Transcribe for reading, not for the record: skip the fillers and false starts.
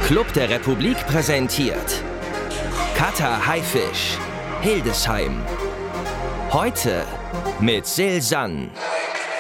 Club der Republik präsentiert Cutter Haifisch, Hildesheim. Heute mit Silsan.